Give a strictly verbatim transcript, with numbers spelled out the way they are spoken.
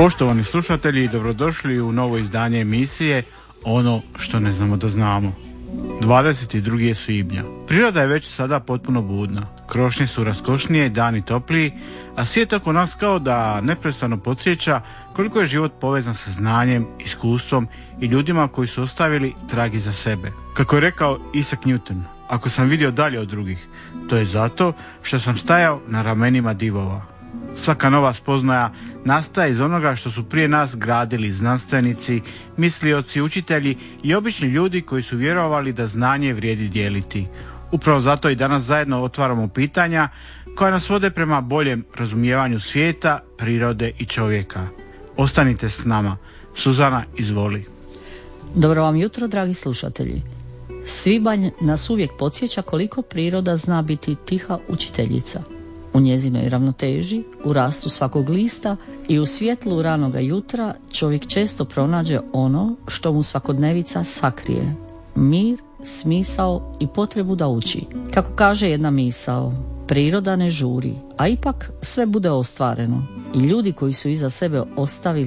Poštovani slušatelji, dobrodošli u novo izdanje emisije Ono što ne znamo da znamo. dvadeset drugog svibnja. Priroda je već sada potpuno budna. Krošnje su raskošnije, dani topliji, a svijet oko nas kao da neprestano podsjeća koliko je život povezan sa znanjem, iskustvom i ljudima koji su ostavili trag iza sebe. Kako je rekao Isaac Newton, ako sam vidio dalje od drugih, to je zato što sam stajao na ramenima divova. Svaka nova spoznaja nastaje iz onoga što su prije nas gradili znanstvenici, mislioci, učitelji i obični ljudi koji su vjerovali da znanje vrijedi dijeliti. Upravo zato i danas zajedno otvaramo pitanja koja nas vode prema boljem razumijevanju svijeta, prirode i čovjeka. Ostanite s nama. Suzana, izvoli. Dobro vam jutro, dragi slušatelji. Svibanj nas uvijek podsjeća koliko priroda zna biti tiha učiteljica. U njezinoj ravnoteži, u rastu svakog lista i u svjetlu ranoga jutra čovjek često pronađe ono što mu svakodnevica sakrije. Mir, smisao i potrebu da uči. Kako kaže jedna misao, priroda ne žuri, a ipak sve bude ostvareno. I ljudi koji su iza sebe ostavili